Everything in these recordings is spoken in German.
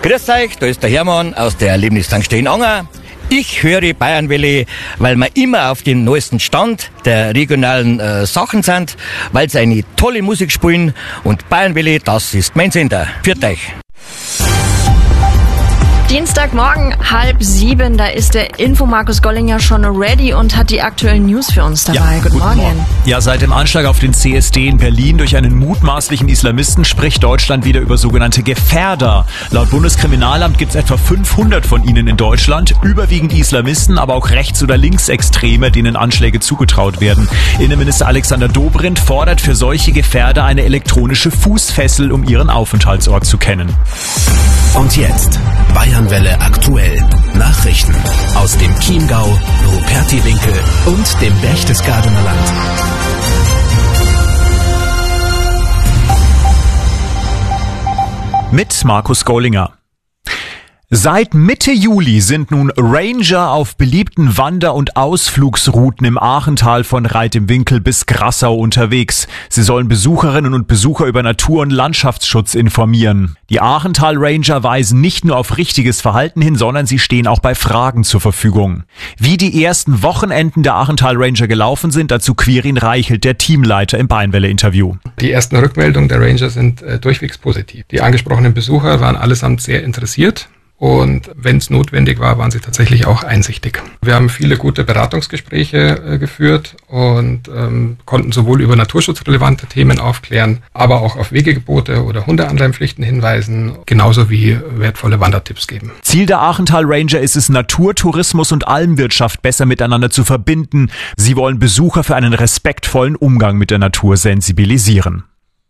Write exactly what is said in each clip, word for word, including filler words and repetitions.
Grüß euch, da ist der Hermann aus der Erlebnis Sankt Stehen-Anger. Ich höre Bayernwelle, weil wir immer auf dem neuesten Stand der regionalen äh, Sachen sind, weil sie eine tolle Musik spielen und Bayernwelle, das ist mein Sender. Für euch. Dienstagmorgen, halb sieben, da ist der Info-Markus Gollinger schon ready und hat die aktuellen News für uns dabei. Ja, guten, guten Morgen. Morgen. Ja, seit dem Anschlag auf den C S D in Berlin durch einen mutmaßlichen Islamisten spricht Deutschland wieder über sogenannte Gefährder. Laut Bundeskriminalamt gibt es etwa fünfhundert von ihnen in Deutschland, überwiegend Islamisten, aber auch Rechts- oder Linksextreme, denen Anschläge zugetraut werden. Innenminister Alexander Dobrindt fordert für solche Gefährder eine elektronische Fußfessel, um ihren Aufenthaltsort zu kennen. Und jetzt Bayernwelle aktuell. Nachrichten aus dem Chiemgau, Rupertiwinkel und dem Berchtesgadener Land. Mit Markus Gollinger. Seit Mitte Juli sind nun Ranger auf beliebten Wander- und Ausflugsrouten im Aachental von Reit im Winkel bis Grassau unterwegs. Sie sollen Besucherinnen und Besucher über Natur- und Landschaftsschutz informieren. Die Aachental Ranger weisen nicht nur auf richtiges Verhalten hin, sondern sie stehen auch bei Fragen zur Verfügung. Wie die ersten Wochenenden der Aachental Ranger gelaufen sind, dazu Quirin Reichelt, der Teamleiter, im Bayernwelle-Interview. Die ersten Rückmeldungen der Ranger sind äh, durchwegs positiv. Die angesprochenen Besucher waren allesamt sehr interessiert. Und wenn es notwendig war, waren sie tatsächlich auch einsichtig. Wir haben viele gute Beratungsgespräche äh, geführt und ähm, konnten sowohl über naturschutzrelevante Themen aufklären, aber auch auf Wegegebote oder Hundeanleimpflichten hinweisen, genauso wie wertvolle Wandertipps geben. Ziel der Aachental Ranger ist es, Naturtourismus und Almwirtschaft besser miteinander zu verbinden. Sie wollen Besucher für einen respektvollen Umgang mit der Natur sensibilisieren.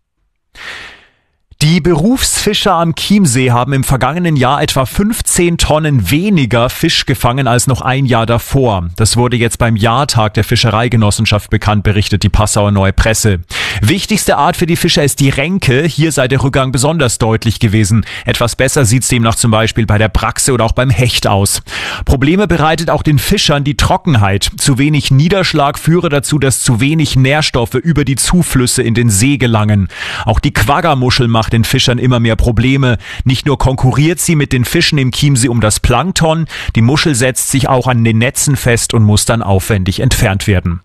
Die Berufsfischer am Chiemsee haben im vergangenen Jahr etwa fünfzehn Tonnen weniger Fisch gefangen als noch ein Jahr davor. Das wurde jetzt beim Jahrtag der Fischereigenossenschaft bekannt, berichtet die Passauer Neue Presse. Wichtigste Art für die Fischer ist die Renke. Hier sei der Rückgang besonders deutlich gewesen. Etwas besser sieht's demnach zum Beispiel bei der Brachse oder auch beim Hecht aus. Probleme bereitet auch den Fischern die Trockenheit. Zu wenig Niederschlag führe dazu, dass zu wenig Nährstoffe über die Zuflüsse in den See gelangen. Auch die Quaggermuschel macht den Fischern immer mehr Probleme. Nicht nur konkurriert sie mit den Fischen im Chiemsee um das Plankton, die Muschel setzt sich auch an den Netzen fest und muss dann aufwendig entfernt werden.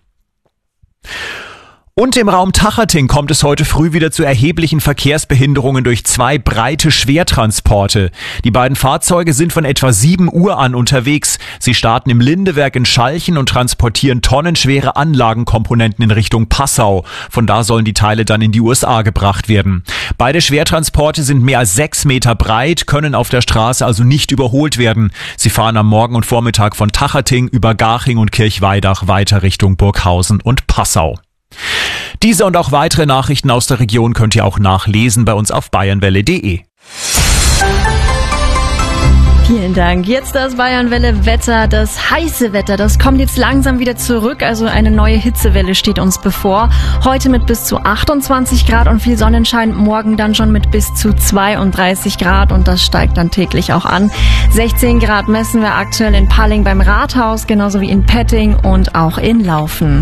Und im Raum Tachating kommt es heute früh wieder zu erheblichen Verkehrsbehinderungen durch zwei breite Schwertransporte. Die beiden Fahrzeuge sind von etwa sieben Uhr an unterwegs. Sie starten im Lindewerk in Schalchen und transportieren tonnenschwere Anlagenkomponenten in Richtung Passau. Von da sollen die Teile dann in die U S A gebracht werden. Beide Schwertransporte sind mehr als sechs Meter breit, können auf der Straße also nicht überholt werden. Sie fahren am Morgen und Vormittag von Tachating über Garching und Kirchweidach weiter Richtung Burghausen und Passau. Diese und auch weitere Nachrichten aus der Region könnt ihr auch nachlesen bei uns auf bayernwelle punkt de. Vielen Dank. Jetzt das Bayernwelle-Wetter, das heiße Wetter, das kommt jetzt langsam wieder zurück. Also eine neue Hitzewelle steht uns bevor. Heute mit bis zu achtundzwanzig Grad und viel Sonnenschein, morgen dann schon mit bis zu zweiunddreißig Grad und das steigt dann täglich auch an. sechzehn Grad messen wir aktuell in Palling beim Rathaus, genauso wie in Petting und auch in Laufen.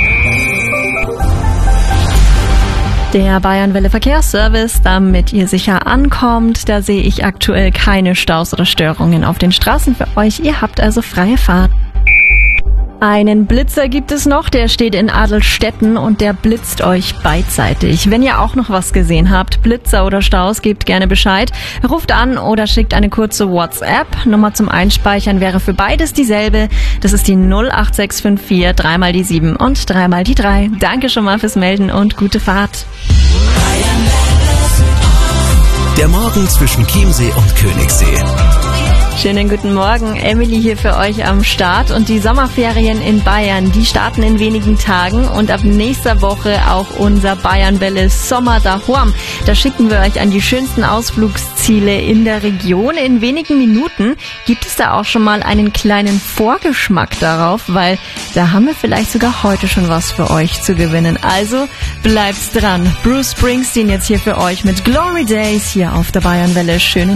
Der Bayernwelle Verkehrsservice, damit ihr sicher ankommt. Da sehe ich aktuell keine Staus oder Störungen auf den Straßen für euch. Ihr habt also freie Fahrt. Einen Blitzer gibt es noch, der steht in Adelstetten und der blitzt euch beidseitig. Wenn ihr auch noch was gesehen habt, Blitzer oder Staus, gebt gerne Bescheid. Ruft an oder schickt eine kurze WhatsApp. Nummer zum Einspeichern wäre für beides dieselbe. Das ist die null acht sechs fünf vier, dreimal die sieben und dreimal die drei. Danke schon mal fürs Melden und gute Fahrt. Der Morgen zwischen Chiemsee und Königssee. Schönen guten Morgen, Emily hier für euch am Start und die Sommerferien in Bayern, die starten in wenigen Tagen und ab nächster Woche auch unser Bayernwelle Sommer daheim. Da schicken wir euch an die schönsten Ausflugsziele in der Region. In wenigen Minuten gibt es da auch schon mal einen kleinen Vorgeschmack darauf, weil da haben wir vielleicht sogar heute schon was für euch zu gewinnen. Also bleibt dran. Bruce Springsteen jetzt hier für euch mit Glory Days hier auf der Bayernwelle. Schönen